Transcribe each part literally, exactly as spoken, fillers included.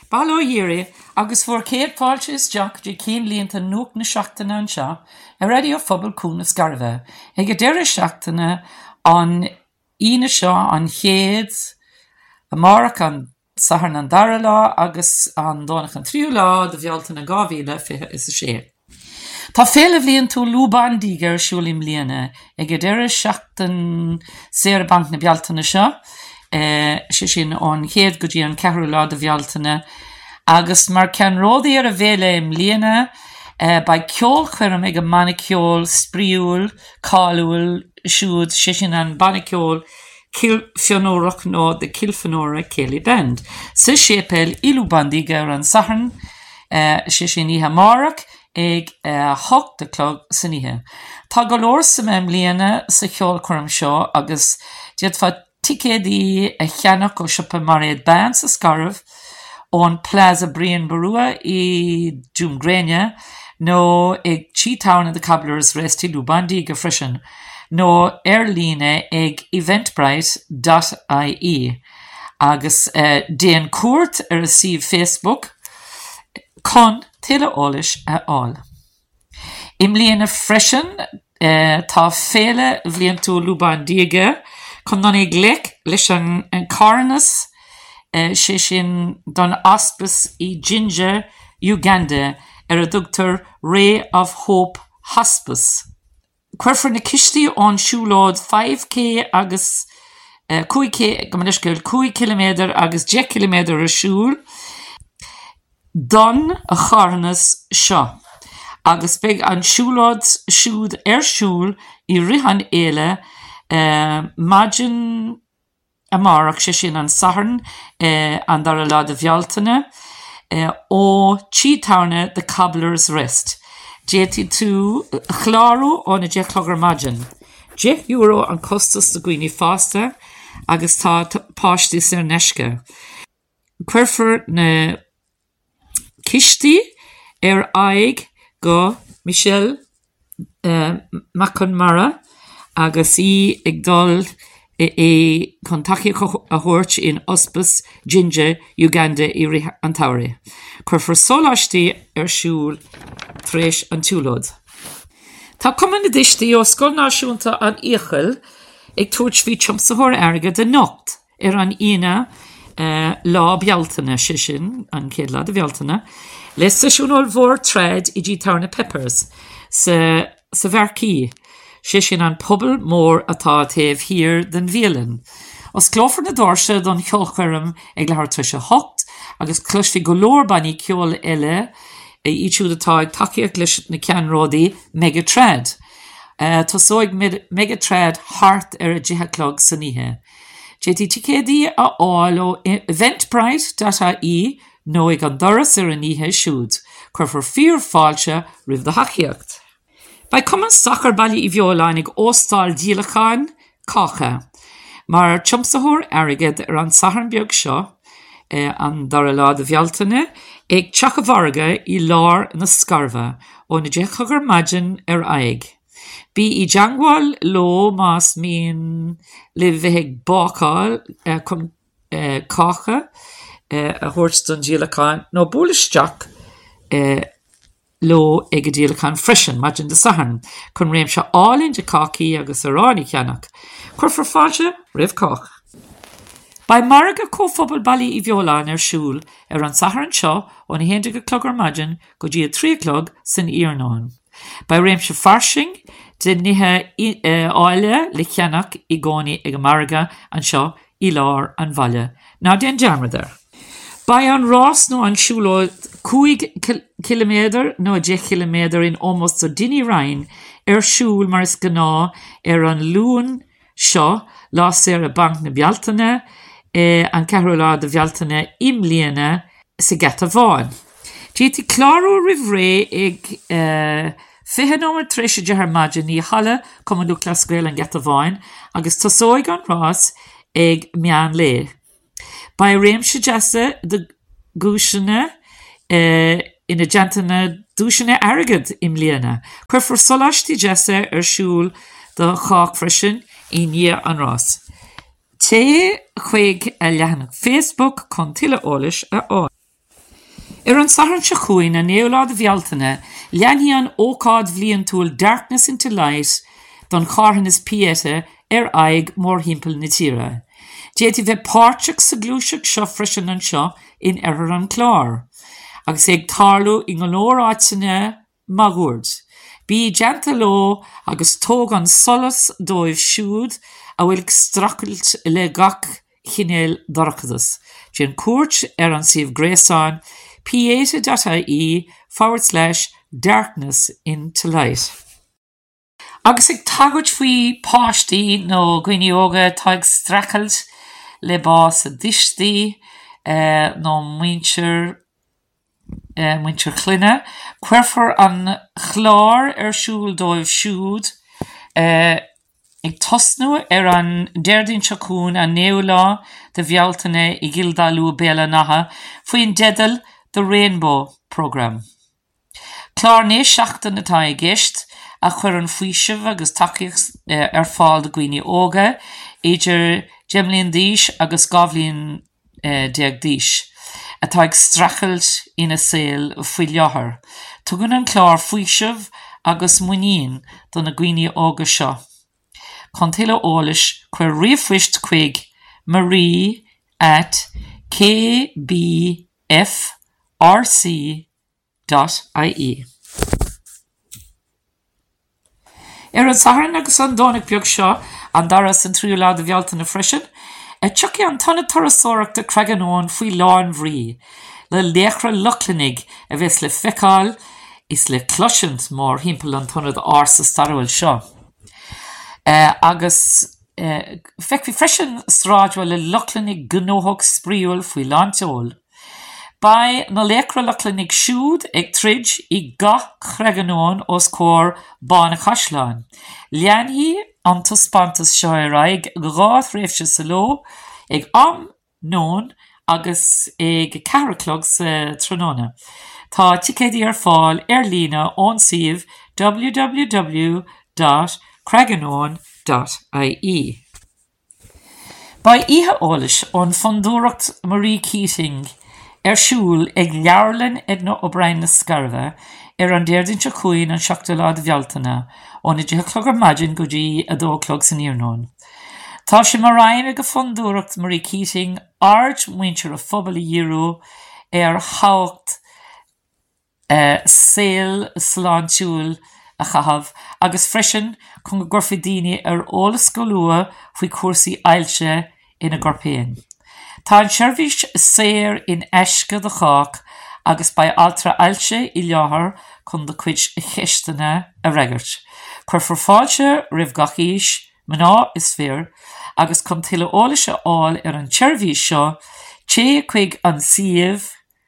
Balo Yiri, agus for Kate Falchis Jack, J. Keen Leanta Nook na Shachtana and Sha, a radio fubble coon of Scarva, a Gadera Shachtana on Ina Shaw on Heads, a Mark on Saharn and Darala, agus on Donachan Triula, the Vialtana Gavila is a share. Tá féle bblion tú lúban dígar siúlim líana ag deireadh seachtain séar banc na bealtaine seo eh, sé sin ón chéad go dtí an ceathrú lá de bhealtaine agus mar cean ródaí ar a bhéile im líana eh, ba ceol chuireann ag an maniceol spríúil, cáiliúil, siúd sé sin an baniceol Kilfionórach nó de Kilfionóra Céilí Bend. Sa sépéil i lúban dígar an Saharn eh, sé sin ihe Márach ag uh, hocht de clog sanithe. Tá go leor sa mem líana sa cheol chum seo agus diad fa ticéadí a cheannach ó siopa mariad ban sa scarf ón Plaza Brian Barua i Doomgréine nó ag Cheetown de Cobbler's Rest i Lúbandí go frisin nó ar líne ag eventbrite dot I E agus uh, déan cuairt ar a sih Facebook con Tile ólis a all. Im líana freisin uh, tá féle bblion tú lúban díige chun don ag lec leis an, an carnas uh, sé sin don ospis i Jinja, Uganda ar a dugtar Ray of Hope Hospice. Cuirfar na cistí ón siúlód five K agus uh, five K go manisceil five kilometer agus ten kilometer a siúl don a charnas seo. Agus beag an siúlód siúd ar siúl i rihan éile uh, Majin Amárach sé sin an Saharn uh, an dar a lá de bhealtaine uh, ó Cheetown de Cobbler's Rest. Déti tú chláru ó na dé clogar Majin. ten euro an costas de gwini fásta agus tá páistí ar neisce. Cuirfar na Kishti er aig go Michelle uh, Macconmara agus i ag dul e, e contacti a hort in Ospis, Jinja, Uganda i ri an Tauri. Cuirfar solastí ar siúl tréis an túlód. Tá cuman na distí ó scoil náisiúnta an íchil ag tuairt fi chumsahor airge de nocht ar an ina Uh, lá bealtaine sé sin an céad lá de bealtaine les sa siúnol mhór tread i dtí Tarna Peppers sa, sa bharcí sé sin an pobl mór atá taobh hir den bhéalan. Os clófar na dárse don cheolchuirm ag lethar tuise hocht agus cluisfi go leor baní ceol eile i siúd atá ag takeíocht leis na ceanródaí Megatrad. Uh, tá sóig Megatrad hart ar a dtithe san ihe. Jéti ticéadí a áil ó eventbrite dot I E nó ag an doras ar an ihe siúd, chuirfar fíor fáilte rih de hachiacht. Ba cuman sachar bailí i bheoláin ag óstáil díalacháin cacha, mar chumsahor airgid ar an Saharn beag seo eh, an dar a lá de bhealtaine ag teachmharga i lár na scarva ó na dechagur Majin ar aig. Bí i jangwal lo mas mín le bheith bácáil uh, chun uh, cacha uh, a thuirt don díalacháin nó búlaisteach uh, lo ag a díalacháin freisin Majin de Saharn chun réim se álinn de cací agus aráí ceannach. Cuirfar fáilte rih cach. Ba marga cóphobal bailí i bheoláin ar siúl ar an Saharn seo ón héantar go clogar Majin go dtí a trí clog san Iarnáin. Ba réim se farsing de nithe uh, áile le cheannach i gcónaí ag marga an seo i lár an bhaile. Ná den dearmadar. Ba an rás nó an siúlóid five kilometer nó ten kilometer in almost so dini rain ar siúl mar is gná ar an lún seo lá séar a banc na bealtaine eh, an ceathrú lá de bhealtaine im líana sa gata bháin. Déti clárú rih ré ag uh, Fihe nómar tréise de haar Majin ní halle cum an luclas sgréil an geta bháin agus tosóig an rás ag meán le. Ba réim se jasa de gúisina uh, ina gentana dúisina airgid im líana. Cuirfar solastí jasa ar siúl de chách freisin i ní an rás. Té chuig a lehanach Facebook con tile ólis a á. Ar an saharan se chuin a neolád bhealtaine, leanhí an ócád bhlion túil Darkness into Light don charhan is pieta ar aig mór himpel na tíre. Déti bheith páirteach sa glúiseach seo freisin an seo in ar an chlár. Agus ag tarlú i ngolór áitine magúrd. Bí deanta ló agus tóg an solas dóibh siúd a bhfuil stracailt le gach chinéal dorchadas. Dén cuairt ar an sibh gréasáin pieta.ie forward slash darkness into light. Agus ag tagaid faoi páistí nó gcuine óga tá ag stracailt le bás a distí uh, nó muintir Uh, muintir chluine, cuirfar an chlár ar siúl dóibh siúd uh, ag tosnú ar an deirdín seacún a neolá de bhealtaine i gildalú béla natha faoin dedal the Rainbow Programme. Chlár né seachtain atá i gceist a chuir an faoisimh agus takeíocht uh, ar fáil de gcuine óga idir deimlíon díos agus gabhlíon uh, déag díos. Atá ag strachailt ina saoil faoi leathair. Tugann an chlár faoisimh agus muíon don na gcuine óga seo. Chun tuile eolais chuir riamhphoist chuig Marie at k b f r c dot i e. Ar an saharan agus an dónach beag seo an daras an tríolád a bhealtaine freisin, E tuci an tanna torasóireach de Craigánón faoi lán bhrí, le léachra lochlanig a bheits le feicáil is le cloisiant mór himpel an tannad ársa starhfuil seo. Uh, agus uh, feic fi freisin sráidhfuil le lochlanig gnóthach spríúil faoi lánteol. Ba na léachra lochlanig siúd ag trid i gach Craigánón os cór bán a chaisleáin. Leanhí antas pantas seo ar aig gráth réifse sa ló ag am nón agus ag caraclog sa tróna. Tá ticéidí ar fáil ar lína ón sibh w w w dot craigánón dot i e. Ba ihe eolais ón fondúireacht Marie Keating ar siúl ag leabharlann Edna O'Brien na Scarva ar an deirdín se chuin an seachtalád bhealtaine ón i dtí maidin go dtí a dóclog san Iarnón. Tá sé mar raim ag a fondúireacht Marie Keating ard muintir a phobal i dhíreú ar thabhacht uh, saoil sláintiúil a chahabh agus freisin chun go gcuirfí daoine ar eolas go luath faoi cuasaí ailse ina gcorpéin. Tá an seirbhís saor in eisce do chách agus ba altra ailse i leathair chun do cuid cheisteanna a reigeirt. Chuir for fáilte rih gachís mná is fear agus chun tuile eolaise áil ar an seirbhís seo té chuig an siomh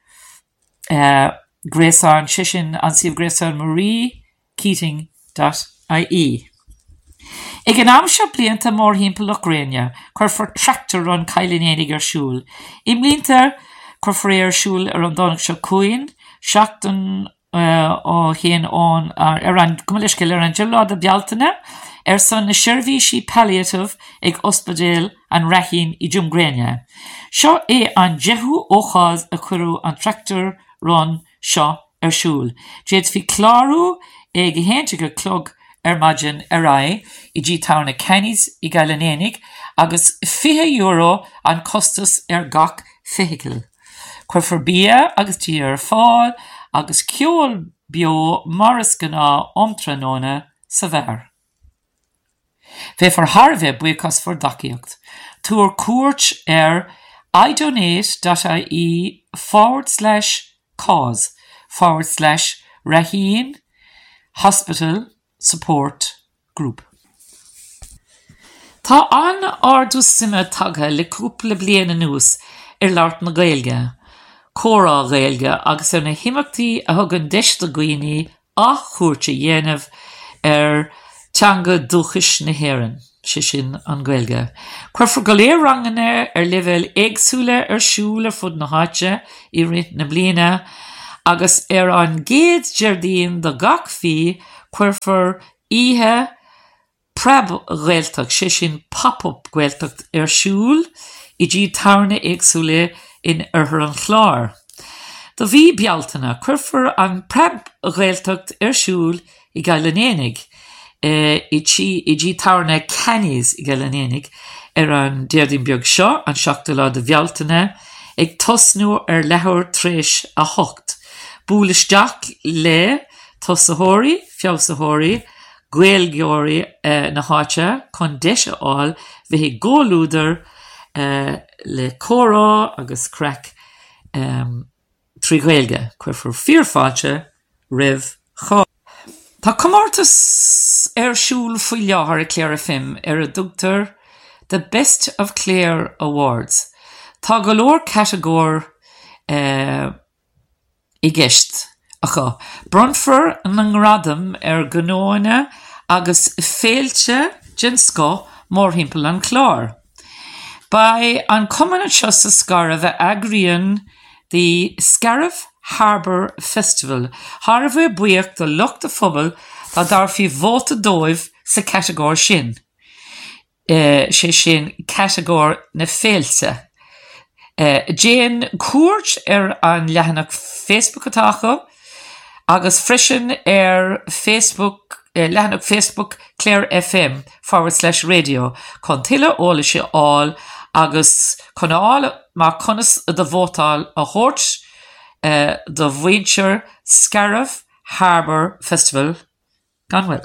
uh, gréasáin sisin an siomh gréasáin Marie Keating dot i e. Ag an am seo blianta mór himpel Locraine, chuir for tractor an caiilinénig ar siúl. I mlínta chuir for ar siúl ar an dónach seo cuain, seachtain ó chéan ón ar an cumaliscil ar an gealád a bealtaine, ar san na seirbhísí palliative ag ospidéal an raithín i Dúmgréine. Seo é an deithú ócháid a chuirú an tractor run seo ar siúl. Déad fi clárú ag héinte go clog ar maidin ar ai i dtí tána Kenny's i Galanénig agus fiche euro an costas ar gach feiceil. Chuir for bia agus tí ar fáil agus ceol bio maras gná omtranóna sa bhar. Bheith for Harvey buchas for daciacht. Túr cuairt ar idonate.ie forward slash cause forward slash Raheen Hospital Support Group. Tá an ardú sime tagtha le cúpla bliana nús ar leart na Gaeilge, córá Gaeilge agus ar na himachtaí a thugann deiste guaoine a chuairte dhéanamh ar teanga dúchais na hÉireann, si sin an Gaeilge. Chuir for go léir ranganna ar leibhéil éagsúla ar siúl ar fud na háite i rith na bliana agus ar an géad deardín do gach fí chuir for ihe preb ghaeltach, sé sin pop-up ghaeltach ar siúl i dtí tarna éagsúla in arthar an chláir. Do bhí bealtainna cuirfear an preb ghaeltacht ar siúl i gailenénig uh, i tí i dtí tarna Kenny's i gailenénig ar an déardín beag seo an seachta lá de bhealtainna ag tosnú ar lethúir tréis a hocht. Búlaisteach le tosathirí, feabhsathirí, gaelgeoirí uh, na háite chun deise áil bhí ggólúdar uh, le córá agus craic um, trí gaelge cuirfear fíorfáilte roimh chá. Tá comórtas ar siúl faoi láthair i Clare F M ar a dtugtar The Best of Clare Awards. Tá go leor categóir uh, i gceist acha. Bronfar na ngradam ar gnóine agus féilte jinsco mór himpeall an chlár. By an cumann seo sa Scariff a agrian the Scariff Harbour Festival. Harv é buíocht do lucht a phobal tá darfaí vóta dóibh sa categóir sin. Uh, sé sin categóir na féilte. Uh, Jane cuairt ar an leathanach Facebook atácha agus freisin ar Facebook uh, leathanach Facebook Clare F M forward slash radio chun tuile óla sé áil agus chun áil má conas do bhótáil a chóirt uh, do bhaintear Scariff Harbour Festival gan bhfuil.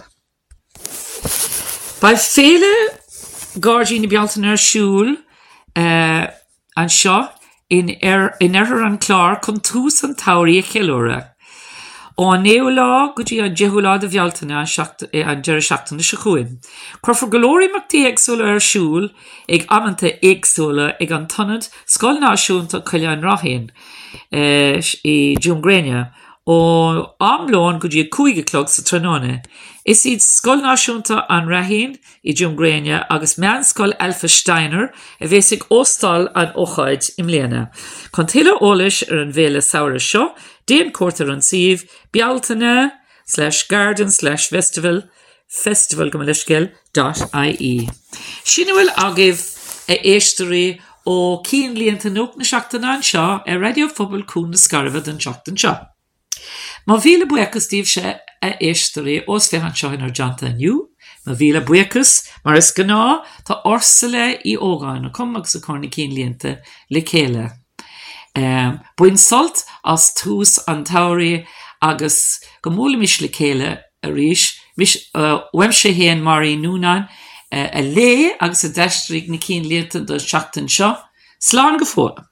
Ba féle gáirdaí na bealtainna ar siúl uh, an seo in er in er an chlár chun tús an tairí a cheiliúra. Ó an néú lá go dtí an deithú lá de bhealtainna an deir seachtainna sa chuin. Cuirfear go leoríochtaí éagsúla ar siúl ag amananta éagsúla ag an tonad Scoil Náisiúnta Coileáin Rathain uh, i Dúngréine ó amlón go dtí cúige clog sa Tráthnóna. Is iad Scoil Náisiúnta an Rathain i Dúngréine agus meán Scoil Alpha Steiner a bheits ag óstáil an óchaid im léana. Chun tuile ólais ar an bhéle saoire seo, déan cuairtear an siomh bealtainna slash garden slash festival festival go leiscéil dot ie. Sin bhfuil agah a éistearí ó cín líonta nuach na seachtainna an seo ar Radio Phobal cún na Scariff den seachtain seo. Má bhíle buchas tíobh sé a éistearí os fehan seo ar deanta aniu, má bhíle buchas mar is gná tá orsala í ógáin a cum agus a corna cín líonta le chéile. Um, Buin solt as tús an tairí agus go móla mis le chéile a ríis, mis uh, weim sé héan marí núnain uh, a lé agus a deistríigh na cín líonta do seachtain seo, slán go fóla.